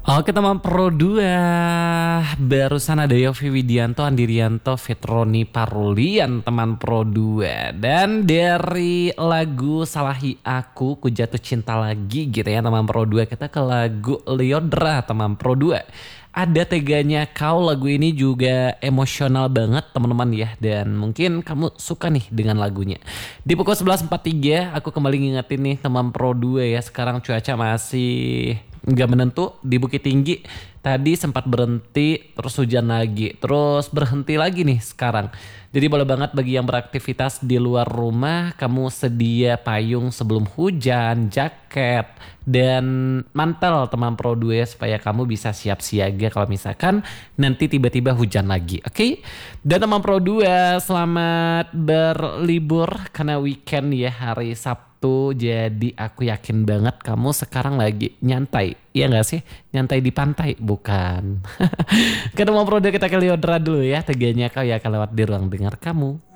Oke teman Pro 2, barusan ada Yofi Widianto, Andirianto, Fitroni Parulian teman Pro 2. Dan dari lagu Salahi Aku, Ku Jatuh Cinta Lagi gitu ya teman Pro 2, kita ke lagu Lyodra teman Pro 2. Ada Teganya Kau, lagu ini juga emosional banget teman-teman ya. Dan mungkin kamu suka nih dengan lagunya. Di pukul 11.43 aku kembali ngingetin nih teman Pro 2 ya. Sekarang cuaca masih nggak menentu di Bukit Tinggi. Tadi sempat berhenti terus hujan lagi, terus berhenti lagi nih sekarang. Jadi boleh banget bagi yang beraktivitas di luar rumah, kamu sedia payung sebelum hujan, jaket, dan mantel teman Pro 2 ya, supaya kamu bisa siap siaga kalau misalkan nanti tiba-tiba hujan lagi. Oke? Dan teman Pro 2, selamat berlibur karena weekend ya, hari Sabtu. Jadi aku yakin banget kamu sekarang lagi nyantai. Iya gak sih? Nyantai di pantai? Bukan. Kita mau produk kita ke Lyodra dulu ya. Teganya Kau ya akan lewat di ruang dengar kamu.